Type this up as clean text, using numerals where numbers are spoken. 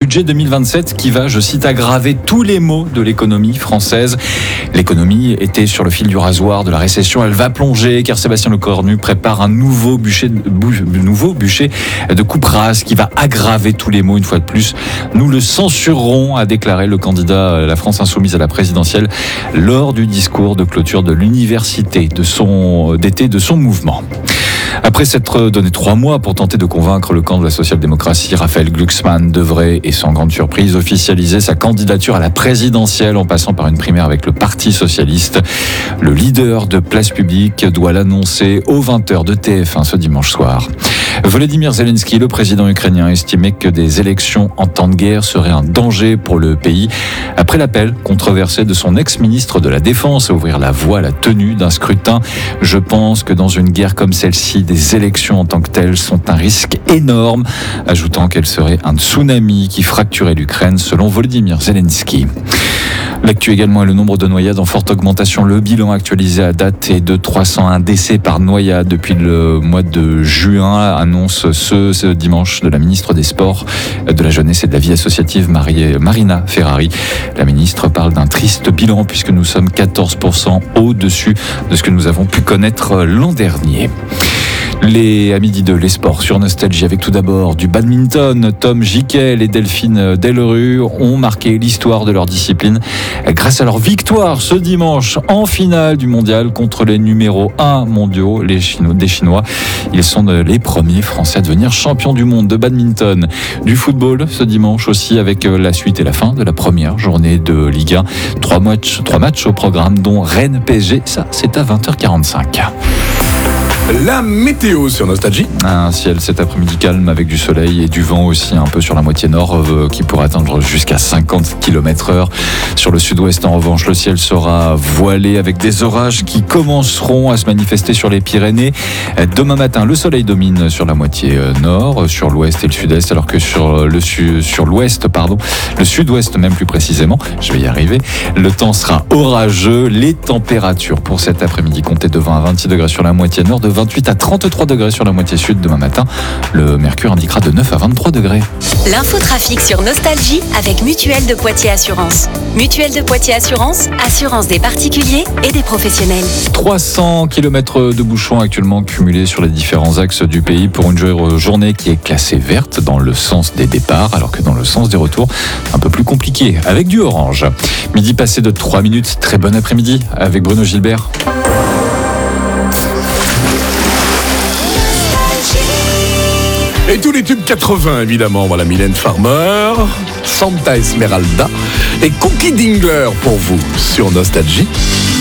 budget 2027 qui va, je cite, aggraver tous les maux de l'économie française. L'économie était sur le fil du rasoir de la récession. Elle va plonger car Sébastien Lecornu prépare un nouveau bûcher de coupe rase qui va aggraver tous les maux une fois de plus. Nous le censurerons, a déclaré le candidat La France Insoumise à la présidentielle lors du discours de clôture de l'université d'été de son mouvement. Après s'être donné 3 mois pour tenter de convaincre le camp de la social-démocratie, Raphaël Glucksmann devrait, et sans grande surprise, officialiser sa candidature à la présidentielle en passant par une primaire avec le Parti socialiste. Le leader de Place Publique doit l'annoncer aux 20h de TF1 ce dimanche soir. Volodymyr Zelensky, le président ukrainien, estimait que des élections en temps de guerre seraient un danger pour le pays. Après l'appel controversé de son ex-ministre de la Défense à ouvrir la voie à la tenue d'un scrutin, je pense que dans une guerre comme celle-ci, des élections en tant que telles sont un risque énorme, ajoutant qu'elles seraient un tsunami qui fracturait l'Ukraine, selon Volodymyr Zelensky. L'actu également est le nombre de noyades en forte augmentation. Le bilan actualisé à date est de 301 décès par noyade depuis le mois de juin, annonce ce dimanche de la ministre des Sports, de la Jeunesse et de la Vie associative, Marina Ferrari. La ministre parle d'un triste bilan puisque nous sommes 14% au-dessus de ce que nous avons pu connaître l'an dernier. Les à midi de les sports sur Nostalgie avec tout d'abord du badminton. Tom Gickel et Delphine Delru ont marqué l'histoire de leur discipline grâce à leur victoire ce dimanche en finale du mondial contre les numéros 1 mondiaux, des Chinois. Ils sont les premiers Français à devenir champions du monde de badminton. Du football ce dimanche aussi avec la suite et la fin de la première journée de Ligue 1. 3 matchs au programme dont Rennes PSG, ça c'est à 20h45. La météo sur Nostalgie. Un ciel cet après-midi calme avec du soleil et du vent aussi un peu sur la moitié nord qui pourrait atteindre jusqu'à 50 km/h. Sur le sud-ouest en revanche, le ciel sera voilé avec des orages qui commenceront à se manifester sur les Pyrénées. Demain matin, le soleil domine sur la moitié nord, sur l'ouest et le sud-est, alors que sur le sud-ouest même plus précisément, je vais y arriver, le temps sera orageux. Les températures pour cet après-midi comptez de 20 à 26 degrés sur la moitié nord, de 28 à 33 degrés sur la moitié sud. Demain matin, le mercure indiquera de 9 à 23 degrés. L'infotrafic sur Nostalgie avec Mutuelle de Poitiers Assurance. Mutuelle de Poitiers Assurance, assurance des particuliers et des professionnels. 300 km de bouchons actuellement cumulés sur les différents axes du pays pour une journée qui est classée verte dans le sens des départs, alors que dans le sens des retours, un peu plus compliqué avec du orange. Midi passé de 3 minutes, très bon après-midi avec Bruno Gilbert. Et tous les tubes 80, évidemment. Voilà, Mylène Farmer, Santa Esmeralda et Cookie Dingler pour vous sur Nostalgie.